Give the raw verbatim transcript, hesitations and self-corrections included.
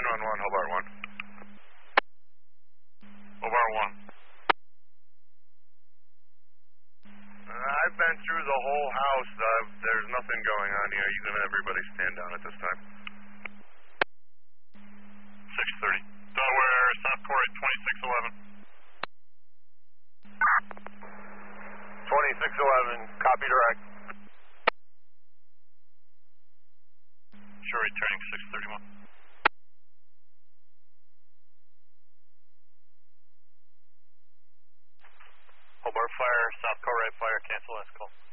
one one, Hobart one. Hobart one. Uh, I've been through the whole house. Uh, there's nothing going on here. You can everybody stand down at this time. six thirty. Delaware, South Corey, twenty-six eleven. twenty-six eleven, copy direct. Sure, returning six thirty-one. Hobart Fire, South Corey Fire, cancel last call.